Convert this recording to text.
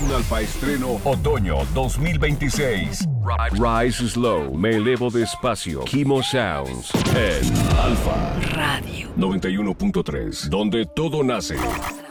un alfa estreno otoño 2026. Rise Slow, me elevo despacio. Kimo Sounds en Alfa Radio 91.3, donde todo nace.